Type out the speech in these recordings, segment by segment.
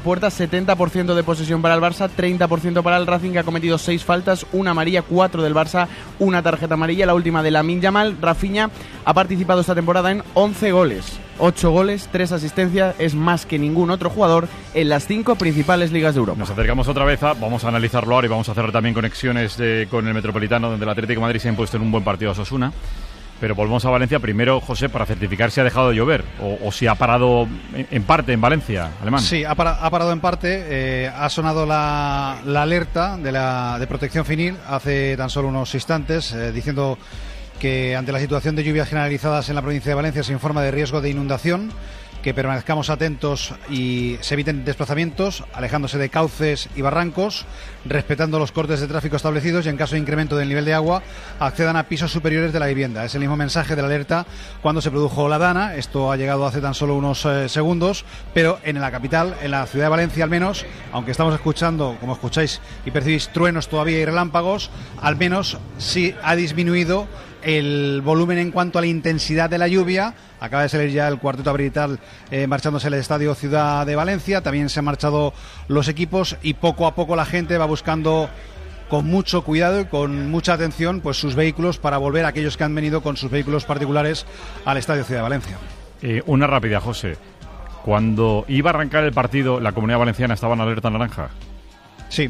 puertas, 70% de posesión para el Barça, 30% para el Racing, que ha cometido 6 faltas, una amarilla, 4 del Barça, una tarjeta amarilla, la última de Lamine Yamal. Rafinha ha participado esta temporada en 11 goles, 8 goles, 3 asistencias, es más que ningún otro jugador en las 5 principales ligas de Europa. Nos acercamos otra vez, vamos a analizarlo ahora y vamos a hacer también conexiones con el Metropolitano, donde el Atlético de Madrid se ha impuesto en un buen partido a Osasuna. Pero volvemos a Valencia primero, José, para certificar si ha dejado de llover o si ha parado en parte en Valencia, Alemán. Sí, ha parado en parte. Ha sonado la alerta de protección civil hace tan solo unos instantes, diciendo que ante la situación de lluvias generalizadas en la provincia de Valencia se informa de riesgo de inundación, que permanezcamos atentos y se eviten desplazamientos, alejándose de cauces y barrancos, respetando los cortes de tráfico establecidos y en caso de incremento del nivel de agua accedan a pisos superiores de la vivienda. Es el mismo mensaje de la alerta cuando se produjo la dana. Esto ha llegado hace tan solo unos segundos, pero en la capital, en la ciudad de Valencia al menos, aunque estamos escuchando, como escucháis y percibís, truenos todavía y relámpagos, al menos sí ha disminuido el volumen en cuanto a la intensidad de la lluvia. Acaba de salir ya el cuarteto arbitral marchándose al Estadio Ciudad de Valencia. También se han marchado los equipos y poco a poco la gente va buscando con mucho cuidado y con mucha atención pues sus vehículos para volver a aquellos que han venido con sus vehículos particulares al Estadio Ciudad de Valencia. Una rápida, José. Cuando iba a arrancar el partido, ¿la Comunidad Valenciana estaba en alerta naranja? Sí.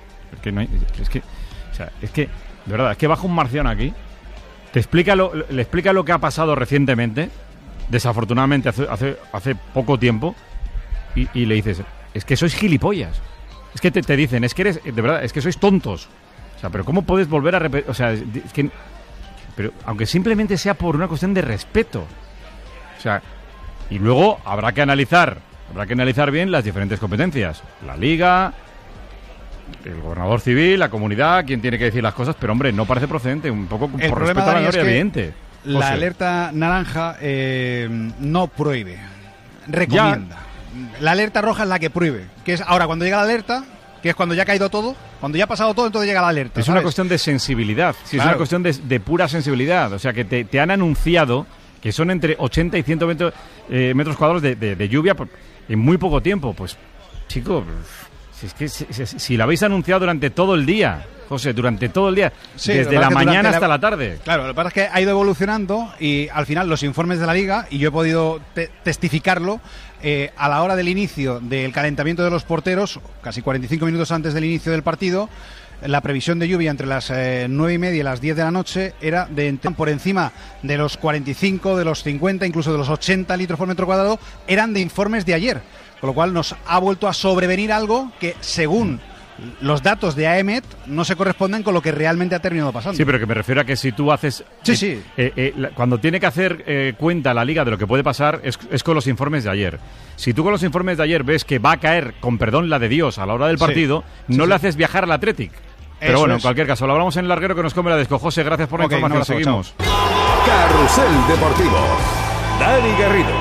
Es que de verdad, es que baja un marciano aquí, le explica lo que ha pasado recientemente, desafortunadamente hace poco tiempo, y le dices, es que sois gilipollas. Es que te dicen, es que eres, de verdad, es que sois tontos. O sea, pero ¿cómo puedes volver a repetir? O sea, es que, pero aunque simplemente sea por una cuestión de respeto. O sea, y luego habrá que analizar bien las diferentes competencias. La Liga, el gobernador civil, la comunidad, quien tiene que decir las cosas, pero hombre, no parece procedente, un poco por respeto a la gloria evidente. La alerta naranja no prohíbe, recomienda. La alerta roja es la que prohíbe, que es ahora cuando llega la alerta, que es cuando ya ha caído todo, cuando ya ha pasado todo, entonces llega la alerta. Es una cuestión de sensibilidad, sí, claro. Es una cuestión de pura sensibilidad, o sea que te han anunciado que son entre 80 y 120 metros cuadrados de lluvia en muy poco tiempo. Pues, chico, si lo habéis anunciado durante todo el día, José, durante todo el día, sí, desde la mañana hasta la tarde. Claro, lo que pasa es que ha ido evolucionando y al final los informes de la Liga, y yo he podido testificarlo, a la hora del inicio del calentamiento de los porteros, casi 45 minutos antes del inicio del partido, la previsión de lluvia entre las 9:30 y las 10 de la noche era por encima de los 45, de los 50, incluso de los 80 litros por metro cuadrado, eran de informes de ayer. Con lo cual nos ha vuelto a sobrevenir algo que, según los datos de AEMET, no se corresponden con lo que realmente ha terminado pasando. Sí, pero que me refiero a que si tú haces... cuando tiene que hacer cuenta la Liga de lo que puede pasar, es con los informes de ayer. Si tú con los informes de ayer ves que va a caer, con perdón la de Dios, a la hora del partido, no le haces viajar al Athletic. Pero bueno, en cualquier caso, lo hablamos en el larguero que nos come la disco. José, gracias por la información. Seguimos. Carrusel Deportivo. Dani Garrido.